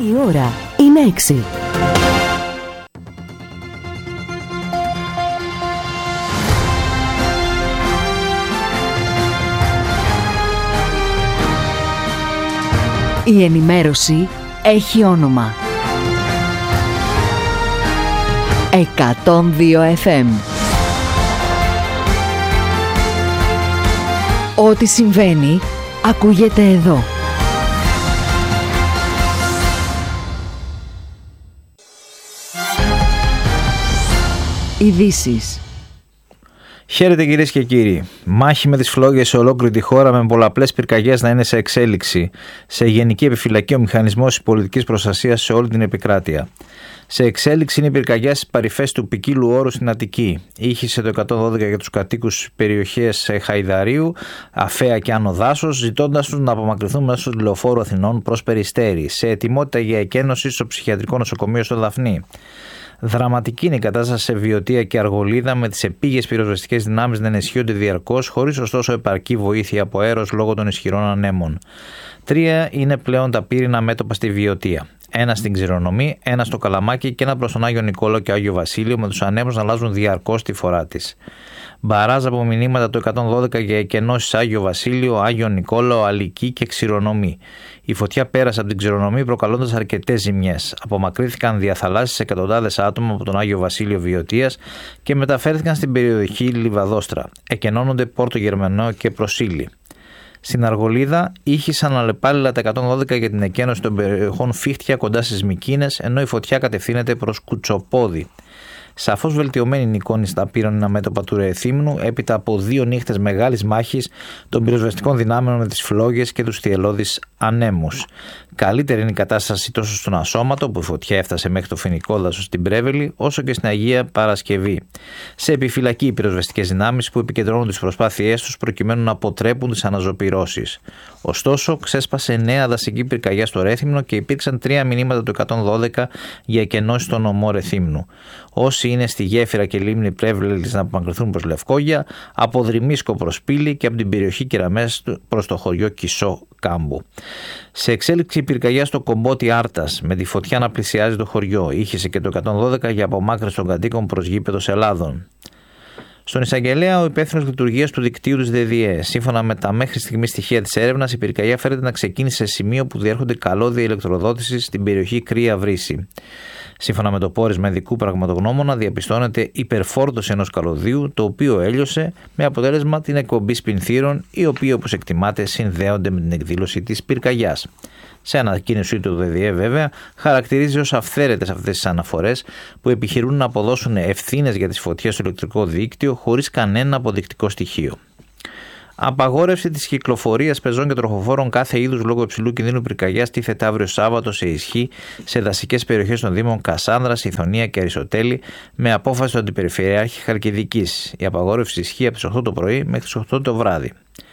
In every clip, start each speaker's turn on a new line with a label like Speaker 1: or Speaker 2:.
Speaker 1: Η ώρα είναι 6. Η ενημέρωση έχει όνομα. 102 FM. Ό,τι συμβαίνει, ακούγεται εδώ. Ειδήσεις.
Speaker 2: Χαίρετε κυρίες και κύριοι. Μάχη με τις φλόγες σε ολόκληρη τη χώρα, με πολλαπλές πυρκαγιές να είναι σε εξέλιξη. Σε γενική επιφυλακή ο μηχανισμός πολιτικής προστασίας σε όλη την επικράτεια. Σε εξέλιξη είναι η πυρκαγιά στις παρυφές του ποικίλου όρου στην Αττική. Ήχησε το 112 για τους κατοίκους περιοχές Χαϊδαρίου, Αφαία και Άνω Δάσος, ζητώντας τους να απομακρυνθούν μέσω του λεωφόρου Αθηνών προς Περιστέρι, σε ετοιμότητα για εκένωση στο ψυχιατρικό νοσοκομείο στο Δαφνί. Δραματική είναι η κατάσταση σε Βιωτία και Αργολίδα, με τις επίγειες πυροσβεστικές δυνάμεις να ενισχύονται διαρκώς, χωρίς ωστόσο επαρκή βοήθεια από αέρος λόγω των ισχυρών ανέμων. 3 είναι πλέον τα πύρινα μέτωπα στη Βιωτία. Ένα στην Ξηρονομή, ένα στο Καλαμάκι και ένα προς τον Άγιο Νικόλαο και Άγιο Βασίλειο, με τους ανέμους να αλλάζουν διαρκώς τη φορά της. Μπαράζ από μηνύματα το 112 για εκενώσεις Άγιο Βασίλειο, Άγιο Νικόλαο, Αλική και Ξηρονομή. Η φωτιά πέρασε από την Ξηρονομή προκαλώντας αρκετές ζημιές. Απομακρύνθηκαν διαθαλάσσιες εκατοντάδες άτομα από τον Άγιο Βασίλειο Βιωτίας και μεταφέρθηκαν στην περιοχή Λιβαδόστρα. Εκενώνονται Πόρτο Γερμανό και Προσήλη. Στην Αργολίδα ήχησαν αλλεπάλληλα τα 112 για την εκένωση των περιοχών Φίχτια κοντά στις Μικίνες, ενώ η φωτιά κατευθύνεται προς Κουτσοπόδι. Σαφώς βελτιωμένη είναι η εικόνη στα πύρανα μέτωπα του Ρεθύμνου, έπειτα από 2 νύχτες μεγάλης μάχης των πυροσβεστικών δυνάμεων με τις φλόγες και τους θυελλώδεις ανέμους. Καλύτερη είναι η κατάσταση τόσο στον Ασώματο, που η φωτιά έφτασε μέχρι το Φοινικό Δάσος στην Πρέβελη, όσο και στην Αγία Παρασκευή. Σε επιφυλακή οι πυροσβεστικές δυνάμεις που επικεντρώνουν τις προσπάθειές τους προκειμένου να αποτρέπουν τις αναζωπυρώσεις. Ωστόσο, ξέσπασε νέα δασική πυρκαγιά στο Ρέθυμνο και υπήρξαν 3 μηνύματα του 112 για εκενώσεις στον νομό Ρεθύμνου. Όσοι είναι στη γέφυρα και λίμνη Πρέβελης να απομακρυνθούν προς Λευκόγια, από Δρυμίσκο προς Πύλη και από την περιοχή Κεραμές προς το χωριό Κισό Κάμπου. Σε εξέλιξη η πυρκαγιά στο Κομπότι Άρτας, με τη φωτιά να πλησιάζει το χωριό. Ήχησε και το 112 για απομάκρυνση των κατοίκων προς γήπεδος Ελλάδων. Στον εισαγγελέα, ο υπεύθυνος λειτουργίας του δικτύου της ΔΔΕ. Σύμφωνα με τα μέχρι στιγμή στοιχεία της έρευνας, η πυρκαγιά φέρεται να ξεκίνησε σε σημείο που διέρχονται καλώδια ηλεκτροδότησης στην περιοχή Κρύα Βρύση. Σύμφωνα με το πόρισμα ειδικού πραγματογνώμονα, διαπιστώνεται υπερφόρτωση ενός καλωδίου, το οποίο έλειωσε, με αποτέλεσμα την εκπομπή σπινθήρων, οι οποίοι, όπως εκτιμάται, συνδέονται με την εκδήλωση της πυρκαγιάς. Σε ανακοίνωσή του ΔΔΕ, βέβαια, χαρακτηρίζει ως αυθαίρετες αυτές τις αναφορές που επιχειρούν να αποδώσουν ευθύνες για τις φωτιές στο ηλεκτρικό δίκτυο χωρίς κανένα αποδεικτικό στοιχείο. Απαγόρευση της κυκλοφορίας πεζών και τροχοφόρων κάθε είδους λόγω υψηλού κινδύνου πυρκαγιάς τίθεται αύριο Σάββατο σε ισχύ σε δασικές περιοχές των Δήμων Κασάνδρας, Ιθωνία και Αριστοτέλη, με απόφαση του Αντιπεριφερειάρχη Χαλκιδικής. Η απαγόρευση ισχύει από τις 8 το πρωί μέχρι τις 8 το βράδυ.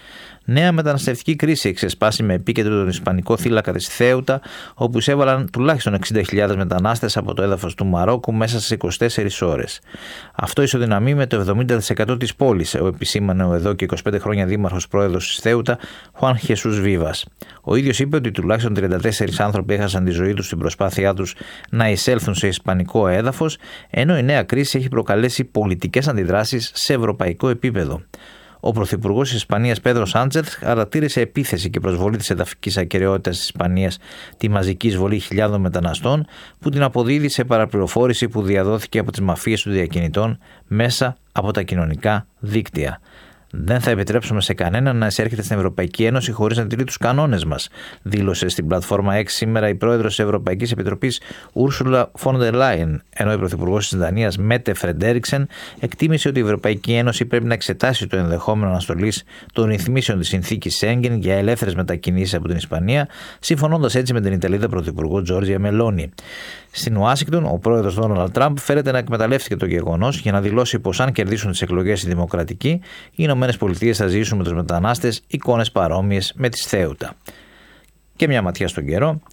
Speaker 2: Νέα μεταναστευτική κρίση έχει ξεσπάσει με επίκεντρο τον Ισπανικό θύλακα της Θέουτα, όπου εισέβαλαν τουλάχιστον 60.000 μετανάστες από το έδαφος του Μαρόκου μέσα στις 24 ώρες. Αυτό ισοδυναμεί με το 70% της πόλης, επισήμανε ο εδώ και 25 χρόνια δήμαρχος πρόεδρος της Θέουτα, Χουάν Χεσούς Βίβας. Ο ίδιος είπε ότι τουλάχιστον 34 άνθρωποι έχασαν τη ζωή τους στην προσπάθειά τους να εισέλθουν σε ισπανικό έδαφος, ενώ η νέα κρίση έχει προκαλέσει πολιτικές αντιδράσεις σε ευρωπαϊκό επίπεδο. Ο Πρωθυπουργός της Ισπανίας Πέδρο Σάντσεθ χαρακτήρισε επίθεση και προσβολή της εδαφικής ακεραιότητας της Ισπανίας τη μαζική εισβολή χιλιάδων μεταναστών, που την αποδίδει σε παραπληροφόρηση που διαδόθηκε από τις μαφίες των διακινητών μέσα από τα κοινωνικά δίκτυα. Δεν θα επιτρέψουμε σε κανέναν να εισέρχεται στην Ευρωπαϊκή Ένωση χωρίς να τηρεί τους κανόνες μας, δήλωσε στην πλατφόρμα X σήμερα η πρόεδρος της Ευρωπαϊκής Επιτροπής Ursula von der Leyen, ενώ η πρωθυπουργός της Δανίας Μέτε Φρεντέριξεν εκτίμησε ότι η Ευρωπαϊκή Ένωση πρέπει να εξετάσει το ενδεχόμενο αναστολής των ρυθμίσεων της συνθήκης Σέγγεν για ελεύθερες μετακινήσεις από την Ισπανία, συμφωνώντας έτσι με την Ιταλίδα πρωθυπουργό Τζόρτζια Μελόνι. Στην Ουάσιγκτον, ο πρόεδρος Ντόναλντ Τραμπ φέρεται να εκμεταλλεύτηκε το γεγονός για να δηλώσει πως αν κερδίσουν τις εκλογές οι δημοκρατικοί, οι Ηνωμένες Πολιτείες θα ζήσουν με τους μετανάστες εικόνες παρόμοιες με τις Θέουτα. Και μια ματιά στον καιρό.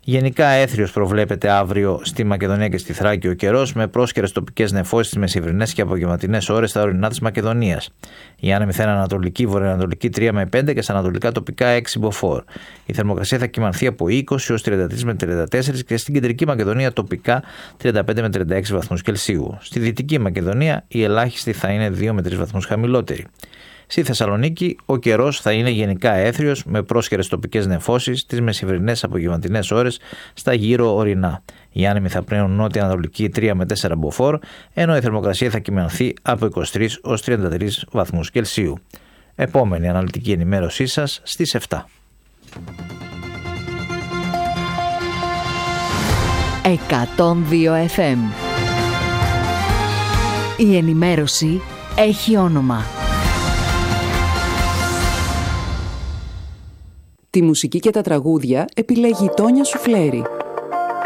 Speaker 2: Γενικά έθριος προβλέπεται αύριο στη Μακεδονία και στη Θράκη ο καιρός, με πρόσκαιρες τοπικές νεφώσεις στις μεσημβρινές και απογευματινές ώρες στα ορεινά της Μακεδονίας. Η άνεμη θα είναι ανατολική, βορειοανατολική 3 με 5 και στα ανατολικά τοπικά 6 μποφόρ. Η θερμοκρασία θα κυμανθεί από 20 έως 33 με 34 και στην κεντρική Μακεδονία τοπικά 35 με 36 βαθμούς Κελσίου. Στη δυτική Μακεδονία η ελάχιστη θα είναι 2 με 3 βαθμούς χαμηλότερη. Στη Θεσσαλονίκη ο καιρός θα είναι γενικά έθριος με πρόσχερες τοπικές νεφώσεις τις μεσημβρινές απογευματινές ώρες στα γύρω ορεινά. Οι άνεμοι θα πνέουν νότια-ανατολική 3 με 4 μποφόρ, ενώ η θερμοκρασία θα κυμανθεί από 23 ως 33 βαθμούς Κελσίου. Επόμενη αναλυτική ενημέρωσή σας στις 7.
Speaker 1: 102 FM. Η ενημέρωση έχει όνομα.
Speaker 3: Τη μουσική και τα τραγούδια επιλέγει η Τόνια Σουφλέρη.